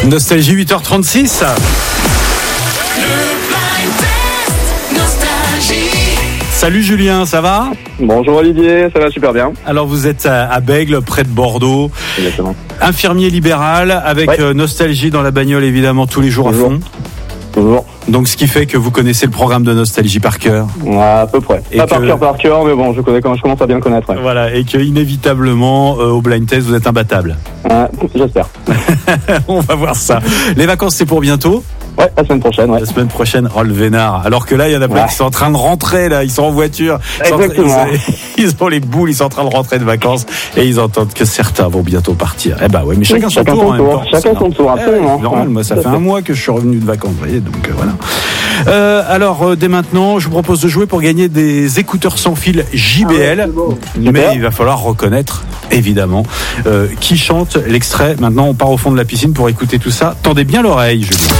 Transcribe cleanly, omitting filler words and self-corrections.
Nostalgie 8h36. Salut Julien, ça va ? Bonjour Olivier, ça va super bien. Alors vous êtes à Bègles, près de Bordeaux. Exactement. Infirmier libéral, avec Nostalgie dans la bagnole évidemment tous les jours à fond. Toujours. Donc ce qui fait que vous connaissez le programme de Nostalgie par cœur. À peu près. Pas par cœur, mais bon, je commence à bien le connaître. Ouais. Voilà, et que inévitablement au blind test vous êtes imbattable. J'espère. On va voir ça. Les vacances c'est pour bientôt ? Ouais, la semaine prochaine, ouais. La semaine prochaine, le vénard. Alors que là, il y en a plein qui sont en train de rentrer, là. Ils sont en voiture. Exactement. Ils ont les boules, ils sont en train de rentrer de vacances et ils entendent que certains vont bientôt partir. Eh ben ouais, mais chacun son tour. Chacun son tour, absolument. Normal, moi, ça fait un mois que je suis revenu de vacances, vous voyez, donc voilà. Alors, dès maintenant, je vous propose de jouer pour gagner des écouteurs sans fil JBL. Mais il va falloir reconnaître, évidemment, qui chante l'extrait. Maintenant, on part au fond de la piscine pour écouter tout ça. Tendez bien l'oreille, Julien.